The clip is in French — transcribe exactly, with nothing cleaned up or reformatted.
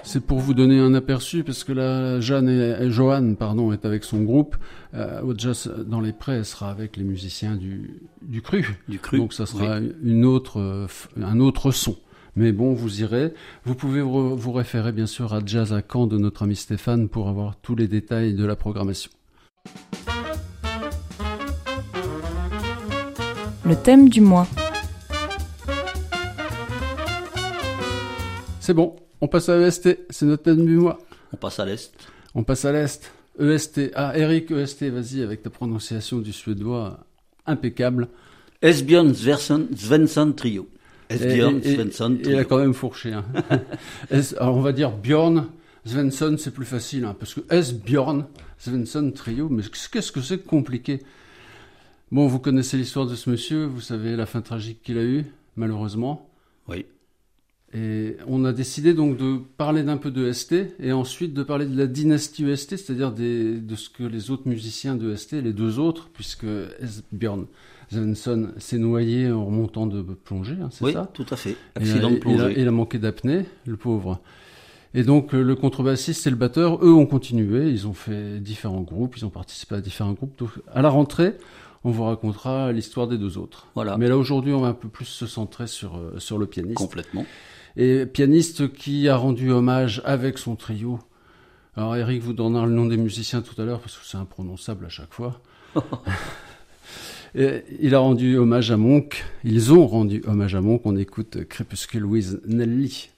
C'est pour vous donner un aperçu, parce que là, Jeanne et, et Johan, pardon, est avec son groupe. Euh, au Jazz dans les Prés, elle sera avec les musiciens du, du Cru. Du Cru. Donc ça sera oui. une autre, euh, un autre son. Mais bon, vous irez. Vous pouvez vous, vous référer bien sûr à Jazz à Caen de notre ami Stéphane pour avoir tous les détails de la programmation. Le thème du mois. C'est bon, on passe à E S T, c'est notre thème du mois. On passe à l'Est. On passe à l'Est. E S T. Ah, Eric, E S T, vas-y, avec ta prononciation du suédois impeccable. Esbjörn Svensson Trio. Esbjörn Svensson Trio. Il a quand même fourché. Hein. Alors, on va dire Björn Svensson, c'est plus facile, hein, parce que Esbjörn Svensson Trio, mais qu'est-ce que c'est compliqué. Bon, vous connaissez l'histoire de ce monsieur, vous savez la fin tragique qu'il a eue, malheureusement. Oui. Et on a décidé donc de parler d'un peu de E S T et ensuite de parler de la dynastie E S T, c'est-à-dire des, de ce que les autres musiciens de E S T, les deux autres, puisque Esbjörn Svensson s'est noyé en remontant de plongée, hein, c'est oui, ça ? Oui, tout à fait. Accident de plongée. Il a, il a manqué d'apnée, le pauvre. Et donc le contrebassiste et le batteur, eux, ont continué, ils ont fait différents groupes, ils ont participé à différents groupes. Donc, à la rentrée, on vous racontera l'histoire des deux autres. Voilà. Mais là, aujourd'hui, on va un peu plus se centrer sur, euh, sur le pianiste. Complètement. Et pianiste qui a rendu hommage avec son trio. Alors Eric vous donnera le nom des musiciens tout à l'heure parce que c'est imprononçable à chaque fois. Et il a rendu hommage à Monk. Ils ont rendu hommage à Monk. On écoute Crepuscule with Nelly.